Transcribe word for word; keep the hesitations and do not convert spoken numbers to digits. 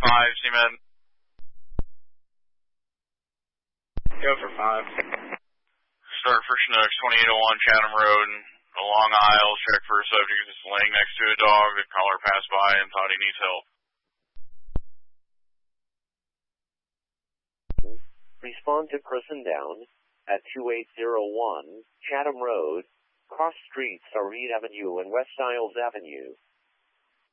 five, C-Med. Go for five. Start for Chinooks, twenty-eight oh one Chatham Road, along aisles, check for a subject that's laying next to a dog. The caller passed by and thought he needs help. Respond to person down at two eight zero one Chatham Road, cross streets Sareed Avenue and West Isles Avenue.